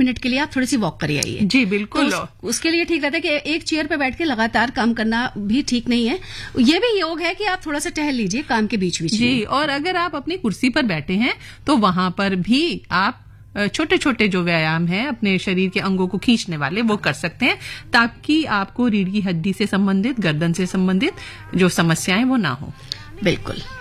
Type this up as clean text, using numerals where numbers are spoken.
Minute के लिए आप थोड़ी सी वॉक कर आइए। जी बिल्कुल। तो उसके लिए ठीक रहता है कि एक चेयर पे बैठ के लगातार काम करना भी ठीक नहीं है। ये भी योग है कि आप थोड़ा सा टहल लीजिए काम के बीच बीच जी, और अगर आप अपनी कुर्सी पर बैठे हैं तो वहां पर भी आप छोटे छोटे जो व्यायाम हैं अपने शरीर के अंगों को खींचने वाले वो कर सकते हैं, ताकि आपको रीढ़ की हड्डी से संबंधित, गर्दन से संबंधित जो समस्याएं वो ना हो। बिल्कुल।